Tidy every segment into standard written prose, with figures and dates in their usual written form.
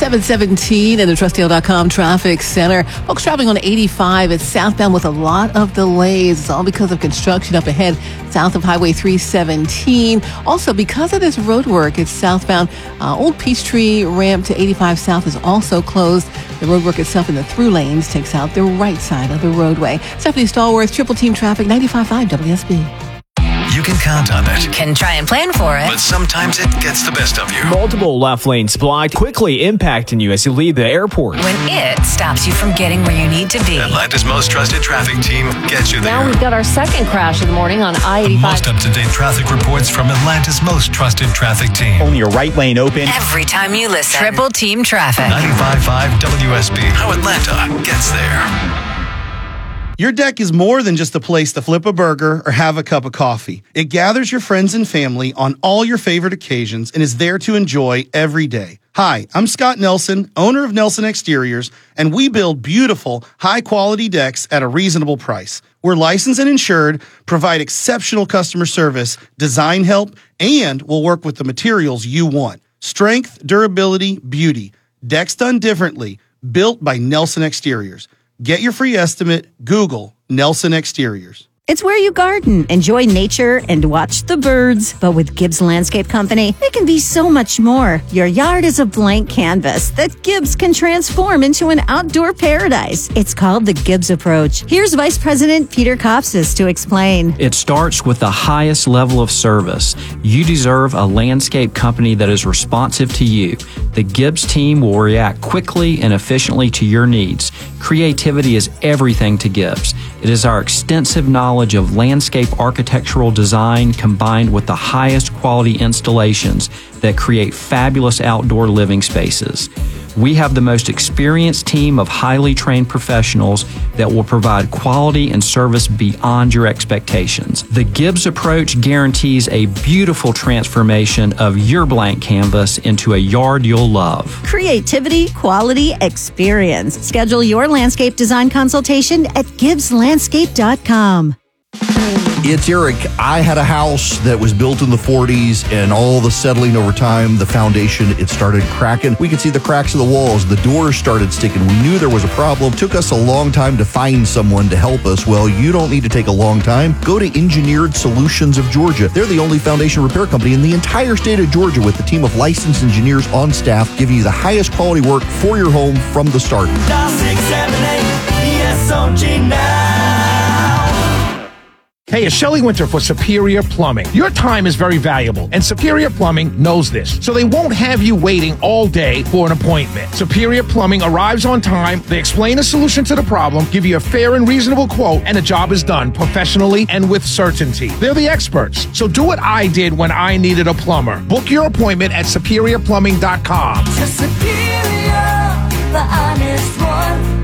717 in the TrustDale.com traffic center. Folks traveling on 85 at southbound with a lot of delays. It's all because of construction up ahead south of Highway 317. Also, because of this road work, it's southbound. Old Peachtree ramp to 85 South is also closed. The road work itself in the through lanes takes out the right side of the roadway. Stephanie Stallworth, Triple Team Traffic, 95.5 WSB. You can count on it. You can try and plan for it. But sometimes it gets the best of you. Multiple left lanes blocked, quickly impacting you as you leave the airport. When it stops you from getting where you need to be. Atlanta's most trusted traffic team gets you there. Now we've got our second crash of the morning on I-85. Most up-to-date traffic reports from Atlanta's most trusted traffic team. Only your right lane open. Every time you listen. Triple Team Traffic. 95.5 WSB. How Atlanta gets there. Your deck is more than just a place to flip a burger or have a cup of coffee. It gathers your friends and family on all your favorite occasions and is there to enjoy every day. Hi, I'm Scott Nelson, owner of Nelson Exteriors, and we build beautiful, high-quality decks at a reasonable price. We're licensed and insured, provide exceptional customer service, design help, and we'll work with the materials you want. Strength, durability, beauty. Decks done differently. Built by Nelson Exteriors. Get your free estimate. Google Nelson Exteriors. It's where you garden, enjoy nature, and watch the birds. But with Gibbs Landscape Company, it can be so much more. Your yard is a blank canvas that Gibbs can transform into an outdoor paradise. It's called the Gibbs Approach. Here's Vice President Peter Kopsis to explain. It starts with the highest level of service. You deserve a landscape company that is responsive to you. The Gibbs team will react quickly and efficiently to your needs. Creativity is everything to Gibbs. It is our extensive knowledge of landscape architectural design combined with the highest quality installations that create fabulous outdoor living spaces. We have the most experienced team of highly trained professionals that will provide quality and service beyond your expectations. The Gibbs Approach guarantees a beautiful transformation of your blank canvas into a yard you'll love. Creativity, quality, experience. Schedule your landscape design consultation at GibbsLandscape.com. It's Eric. I had a house that was built in the 40s, and all the settling over time, the foundation, it started cracking. We could see the cracks of the walls. The doors started sticking. We knew there was a problem. It took us a long time to find someone to help us. Well, you don't need to take a long time. Go to Engineered Solutions of Georgia. They're the only foundation repair company in the entire state of Georgia with a team of licensed engineers on staff giving you the highest quality work for your home from the start. Dial 678 ESOG now. Hey, it's Shelley Winter for Superior Plumbing. Your time is very valuable, and Superior Plumbing knows this, so they won't have you waiting all day for an appointment. Superior Plumbing arrives on time, they explain a solution to the problem, give you a fair and reasonable quote, and the job is done professionally and with certainty. They're the experts, so do what I did when I needed a plumber. Book your appointment at SuperiorPlumbing.com. To Superior, the honest one,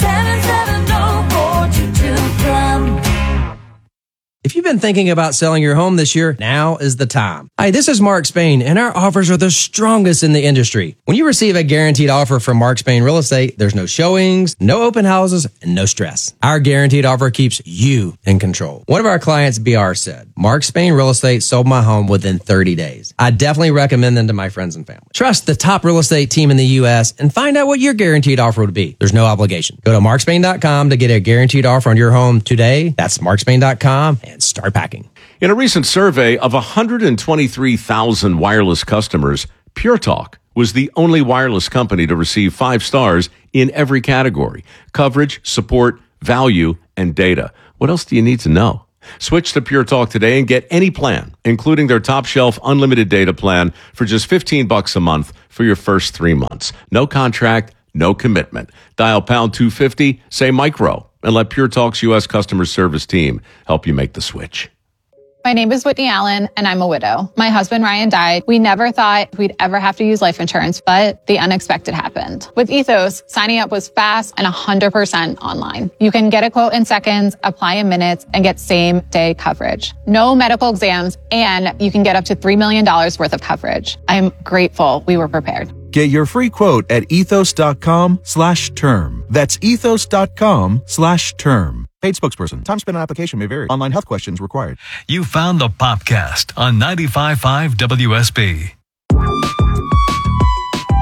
770-422 Plum. If you've been thinking about selling your home this year, now is the time. Hi, this is Mark Spain, and our offers are the strongest in the industry. When you receive a guaranteed offer from Mark Spain Real Estate, there's no showings, no open houses, and no stress. Our guaranteed offer keeps you in control. One of our clients, BR, said, Mark Spain Real Estate sold my home within 30 days. I definitely recommend them to my friends and family. Trust the top real estate team in the U.S. and find out what your guaranteed offer would be. There's no obligation. Go to markspain.com to get a guaranteed offer on your home today. That's markspain.com and start packing. In a recent survey of 123,000 wireless customers, Pure Talk was the only wireless company to receive 5 stars in every category: coverage, support, value, and data. What else do you need to know? Switch to Pure Talk today and get any plan, including their top shelf unlimited data plan for just $15 a month for your first 3 months. No contract, no commitment. Dial pound 250, say micro, and let Pure Talk's U.S. customer service team help you make the switch. My name is Whitney Allen, and I'm a widow. My husband, Ryan, died. We never thought we'd ever have to use life insurance, but the unexpected happened. With Ethos, signing up was fast and 100% online. You can get a quote in seconds, apply in minutes, and get same-day coverage. No medical exams, and you can get up to $3 million worth of coverage. I'm grateful we were prepared. Get your free quote at ethos.com/term. That's ethos.com/term. Paid spokesperson. Time spent on application may vary. Online health questions required. You found the Popcast on 95.5 WSB.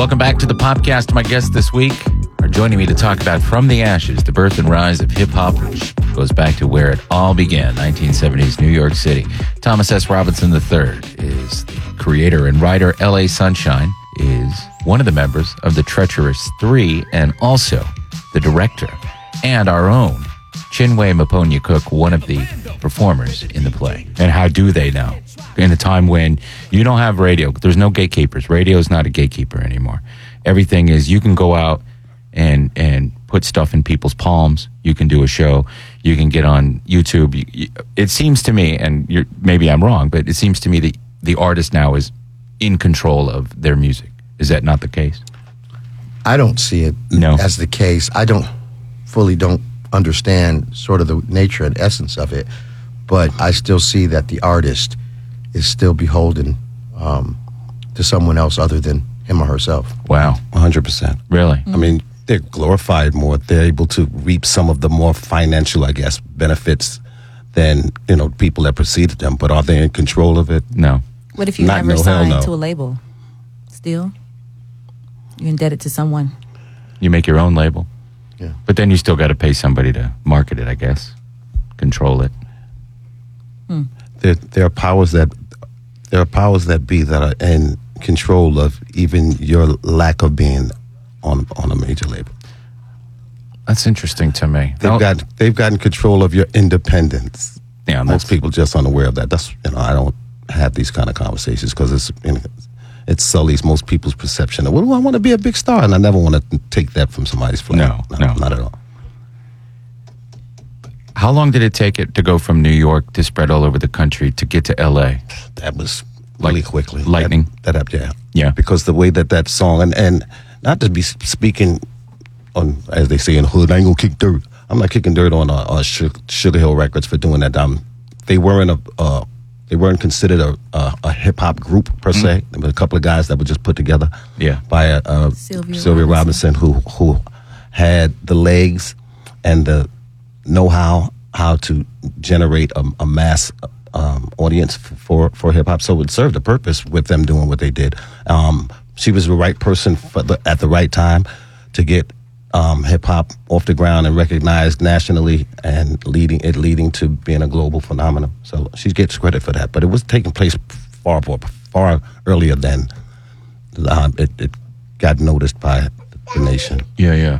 Welcome back to the Popcast. My guests this week are joining me to talk about From the Ashes, the birth and rise of hip-hop, which goes back to where it all began, 1970s New York City. Thomas S. Robinson III is the creator and writer. L.A. Sunshine is one of the members of the Treacherous Three and also the director, and our own Chinwe Maponya Cook, one of the performers in the play. And how do they know? In a time when you don't have radio, there's no gatekeepers. Radio is not a gatekeeper anymore. Everything is, you can go out and put stuff in people's palms. You can do a show. You can get on YouTube. It seems to me, and maybe I'm wrong, but it seems to me that the artist now is in control of their music. Is that not the case? I don't see it as the case. I don't understand sort of the nature and essence of it, but I still see that the artist is still beholden to someone else other than him or herself. Wow. 100%. Really? I mean, they're glorified more. They're able to reap some of the more financial, I guess, benefits than, people that preceded them. But are they in control of it? No. What if you never signed to a label? Still? You're indebted to someone. You make your own label. Yeah. But then you still got to pay somebody to market it, I guess. Control it. There are powers that be that are in control of even your lack of being on a major label. That's interesting to me. They've gotten control of your independence. Yeah, most people just unaware of that. That's I don't have these kind of conversations because it sullies most people's perception of, well, I want to be a big star, and I never want to take that from somebody's flag. No, not at all. How long did it take it to go from New York to spread all over the country to get to L.A.? That was really quickly. Lightning? Yeah. Because the way that song, and not to be speaking on, as they say in the hood, I ain't gonna kick dirt. I'm not kicking dirt on Sugar Hill Records for doing that. They weren't considered a hip hop group per se. There were a couple of guys that were just put together by Sylvia Robinson, who had the legs and the know-how to generate a mass audience for hip hop. So it served a purpose with them doing what they did. She was the right person at the right time to get hip hop off the ground and recognized nationally, and leading to being a global phenomenon. So she gets credit for that. But it was taking place far earlier than it got noticed by the nation. Yeah.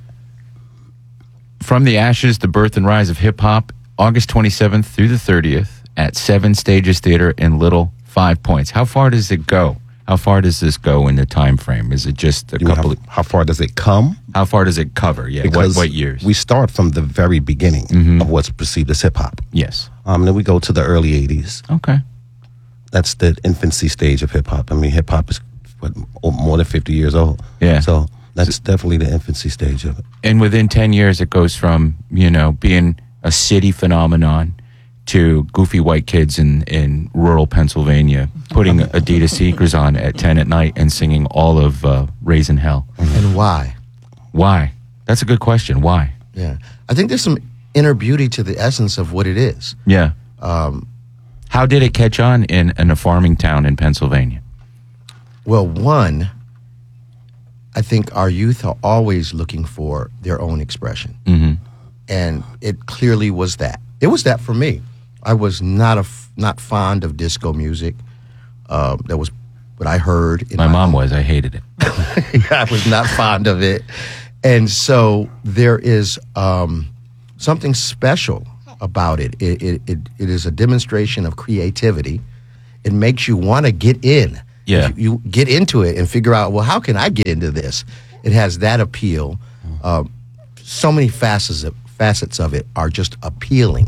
From the Ashes, the birth and rise of hip hop, August 27th through the 30th at 7 Stages Theater in Little, 5 Points. How far does it go? How far does this go in the time frame? Is it just a couple? How far does it come? How far does it cover? Yeah, because what years? We start from the very beginning of what's perceived as hip hop. Yes. Then we go to the early 80s. Okay. That's the infancy stage of hip hop. I mean, hip hop is more than 50 years old. Yeah. So that's definitely the infancy stage of it. And within 10 years, it goes from being a city phenomenon to goofy white kids in rural Pennsylvania putting Adidas sneakers on at 10 at night and singing all of Raising Hell. And why? Why? That's a good question. Why? Yeah. I think there's some inner beauty to the essence of what it is. Yeah. How did it catch on in a farming town in Pennsylvania? Well, one, I think our youth are always looking for their own expression. Mm-hmm. And it clearly was that. It was that for me. I was not fond of disco music. That was what I heard. My mom was. I hated it. I was not fond of it. And so there is something special about it. It is a demonstration of creativity. It makes you want to get in. Yeah. You get into it and figure out, well, how can I get into this? It has that appeal. So many facets of it are just appealing.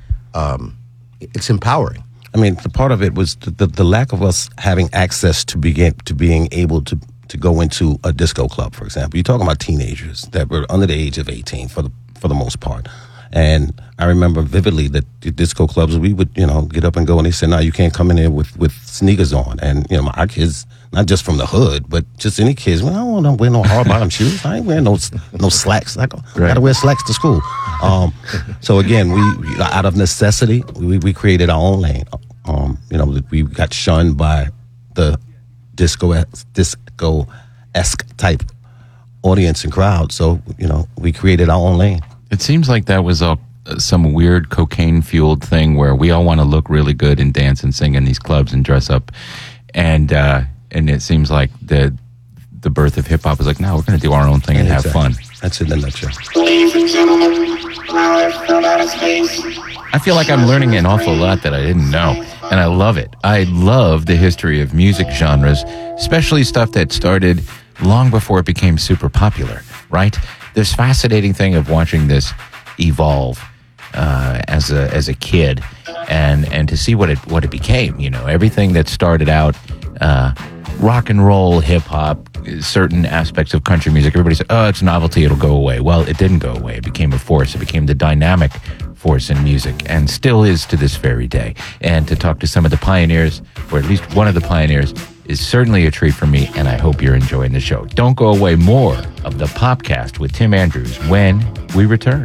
It's empowering. I mean, the part of it was the lack of us having access to being able to go into a disco club, for example. You're talking about teenagers that were under the age of 18 for the most part. And I remember vividly that the disco clubs, we would, get up and go, and they said, no, you can't come in here with sneakers on. And, our kids, not just from the hood, but just any kids, well, I don't want to wear no hard bottom shoes. I ain't wearing no slacks. I got to wear slacks to school. So again, we out of necessity, we created our own lane. We got shunned by the disco esque type audience and crowd. So, we created our own lane. It seems like that was some weird cocaine-fueled thing where we all want to look really good and dance and sing in these clubs and dress up. And it seems like the birth of hip-hop is like, no, we're going to do our own thing and have fun. That's it in a nutshell. Ladies and gentlemen, live from outer space. I feel like I'm learning an awful lot that I didn't know, and I love it. I love the history of music genres, especially stuff that started long before it became super popular, right? This fascinating thing of watching this evolve as a kid, and to see what it became. Everything that started out rock and roll, hip hop, certain aspects of country music. Everybody said, "Oh, it's novelty; it'll go away." Well, it didn't go away. It became a force. It became the dynamic force in music, and still is to this very day. And to talk to some of the pioneers, or at least one of the pioneers, is certainly a treat for me, and I hope you're enjoying the show. Don't go away. More of the Popcast with Tim Andrews when we return.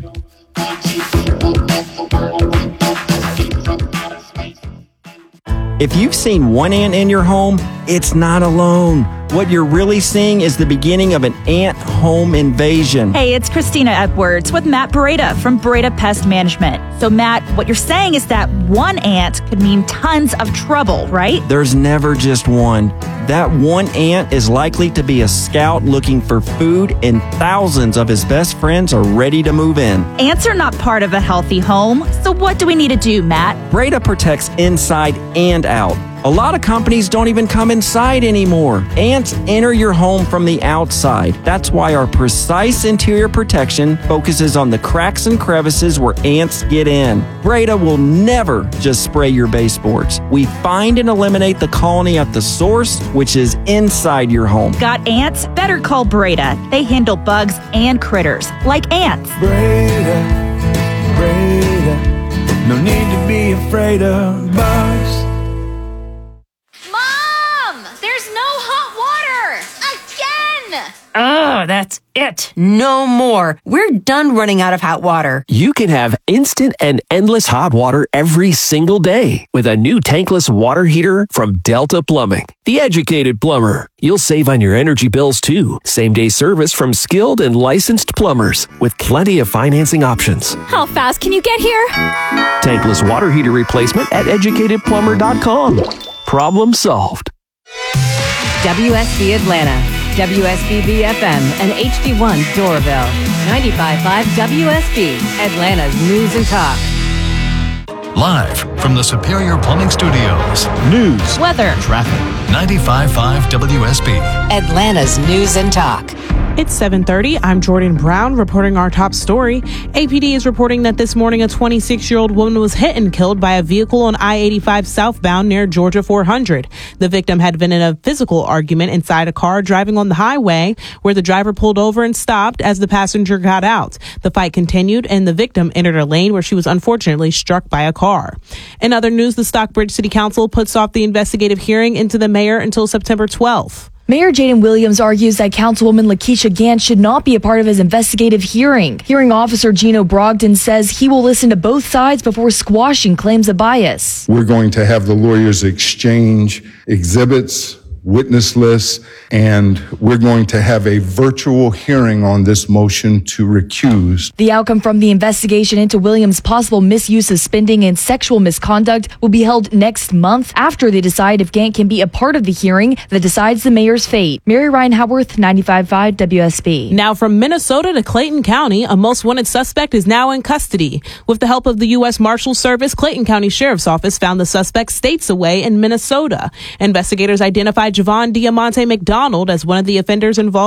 If you've seen one ant in your home, it's not alone. What you're really seeing is the beginning of an ant home invasion. Hey, it's Christina Edwards with Matt Beretta from Beretta Pest Management. So, Matt, what you're saying is that one ant could mean tons of trouble, right? There's never just one. That one ant is likely to be a scout looking for food, and thousands of his best friends are ready to move in. Ants are not part of a healthy home. So what do we need to do, Matt? Beretta protects inside and out. A lot of companies don't even come inside anymore. Ants enter your home from the outside. That's why our precise interior protection focuses on the cracks and crevices where ants get in. Beretta will never just spray your baseboards. We find and eliminate the colony at the source, which is inside your home. Got ants? Better call Beretta. They handle bugs and critters, like ants. Beretta, no need to be afraid of bugs. Oh, that's it. No more. We're done running out of hot water. You can have instant and endless hot water every single day with a new tankless water heater from Delta Plumbing. The educated plumber. You'll save on your energy bills too. Same-day service from skilled and licensed plumbers with plenty of financing options. How fast can you get here? Tankless water heater replacement at educatedplumber.com. Problem solved. WSB Atlanta, WSB FM, and HD1 Doraville. 95.5 WSB, Atlanta's News and Talk. Live from the Superior Plumbing Studios. News, weather, traffic. 95.5 WSB. Atlanta's News and Talk. It's 7:30. I'm Jordan Brown reporting our top story. APD is reporting that this morning a 26-year-old woman was hit and killed by a vehicle on I-85 southbound near Georgia 400. The victim had been in a physical argument inside a car driving on the highway where the driver pulled over and stopped as the passenger got out. The fight continued and the victim entered a lane where she was unfortunately struck by a car. In other news, the Stockbridge City Council puts off the investigative hearing into the mayor until September 12th. Mayor Jaden Williams argues that Councilwoman Lakeisha Gant should not be a part of his investigative hearing. Hearing officer Gino Brogdon says he will listen to both sides before squashing claims of bias. We're going to have the lawyers exchange exhibits, witness lists, and we're going to have a virtual hearing on this motion to recuse. The outcome from the investigation into Williams' possible misuse of spending and sexual misconduct will be held next month after they decide if Gant can be a part of the hearing that decides the mayor's fate. Mary Ryan Howarth, 95.5 WSB. Now from Minnesota to Clayton County, a most wanted suspect is now in custody. With the help of the U.S. Marshals Service, Clayton County Sheriff's Office found the suspect states away in Minnesota. Investigators identified Javon Diamante McDonald as one of the offenders involved